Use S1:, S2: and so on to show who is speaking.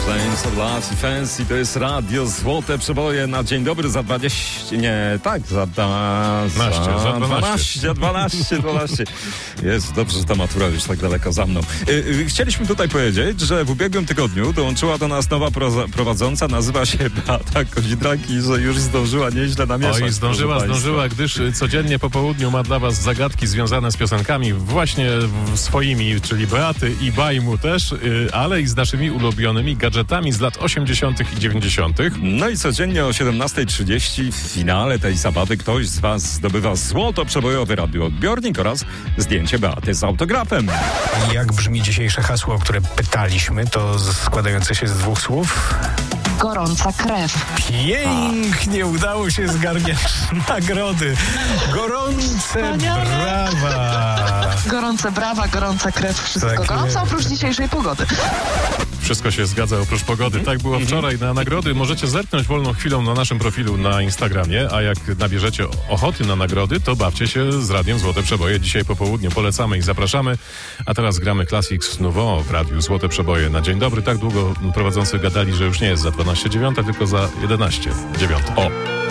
S1: Flames of Love i Fancy, to jest radio Złote Przeboje na dzień dobry za 20, nie, tak, za 12. Jest dobrze, że ta matura już tak daleko za mną. Chcieliśmy tutaj powiedzieć, że w ubiegłym tygodniu dołączyła do nas nowa prowadząca, nazywa się Beata Kozidrak i że już zdążyła nieźle namieszać.
S2: Oj, zdążyła, gdyż codziennie po południu ma dla was zagadki związane z piosenkami właśnie swoimi, czyli Beaty i Bajmu też, ale i z naszymi ulubionymi gadżetami z lat 80. i 90.
S1: No i codziennie o 17:30 w finale tej zabawy ktoś z was zdobywa złotoprzebojowy radioodbiornik oraz zdjęcie Beaty z autografem.
S3: Jak brzmi dzisiejsze hasło, o które pytaliśmy, to składające się z dwóch słów?
S4: Gorąca krew.
S3: Pięknie udało się zgarniać nagrody. Gorące brawa.
S4: Gorące brawa, gorąca krew, wszystko
S3: Tak
S4: gorąco,
S3: jest.
S4: oprócz dzisiejszej pogody.
S2: Wszystko się zgadza oprócz pogody. Tak było wczoraj na nagrody. Możecie zerknąć wolną chwilą na naszym profilu na Instagramie, a jak nabierzecie ochoty na nagrody, to bawcie się z Radiem Złote Przeboje. Dzisiaj po południu polecamy i zapraszamy. A teraz gramy Classics Nouveau w Radiu Złote Przeboje na dzień dobry. Tak długo prowadzący gadali, że już nie jest za 12:09, tylko za 11:09.
S1: O!